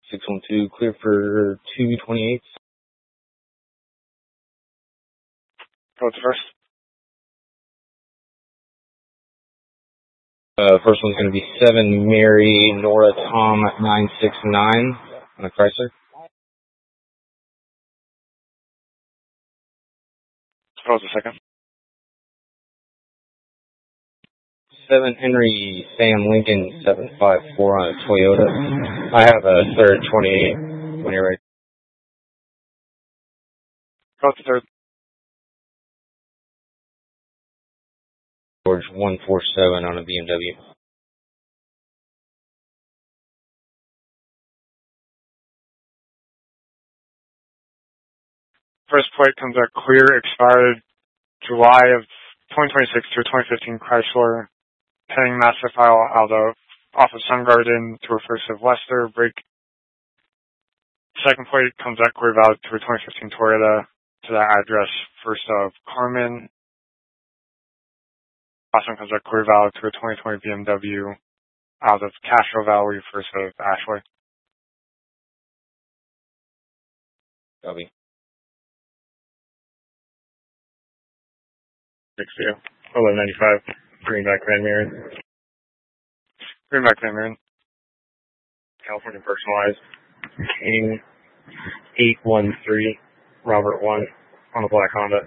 612, clear for 228. What's the first? First one's going to be 7 Mary Nora Tom 969 on a Chrysler. What was the second? 7 Henry Sam Lincoln 754 on a Toyota. I have a third 28 when you're ready. What's the third? George 147 on a BMW. First plate comes out clear, expired July of 2026 to a 2015 Chrysler, pending master file out off of Sun Garden to a first of Leicester, brake. Second plate comes out clear valid to a 2015 Toyota to that address, first of Carmen. Last one comes out clear valid to a 2020 BMW out of Castro Valley, first of Ashley. Copy. 1195. Greenback Van Maren. Greenback Van Maren. California personalized. 813 Robert 1 on a black Honda.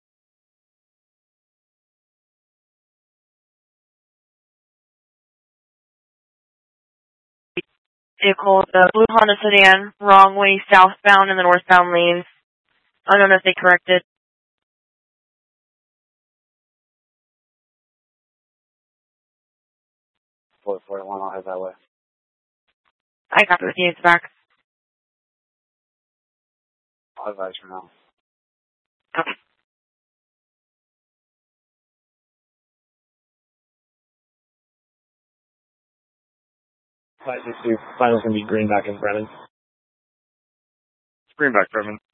Vehicle, the blue Honda sedan, wrong way southbound in the northbound lanes. I don't know if they corrected. 441, I'll head that way. I got it with you, it's back. I'll advise for now. Okay. Final's going to be Greenback and Brennan. Greenback, Brennan.